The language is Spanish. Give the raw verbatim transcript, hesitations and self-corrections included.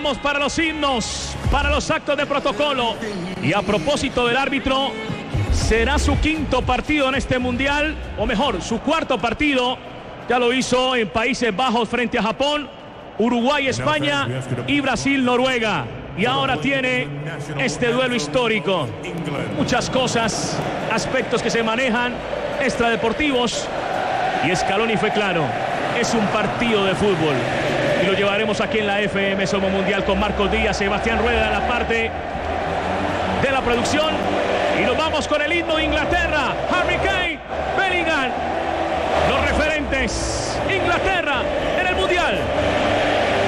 vamos para los himnos, para los actos de protocolo. Y a propósito del árbitro, será su quinto partido en este mundial, o mejor, su cuarto partido. Ya lo hizo en Países Bajos frente a Japón, Uruguay, España y Brasil, Noruega. Y ahora tiene este duelo histórico. Muchas cosas, aspectos que se manejan, extradeportivos. Y Scaloni fue claro, es un partido de fútbol. Y lo llevaremos aquí en la F M Somos Mundial con Marcos Díaz, Sebastián Rueda en la parte de la producción. Y nos vamos con el himno de Inglaterra. Harry Kane, Bellingham, los referentes. Inglaterra.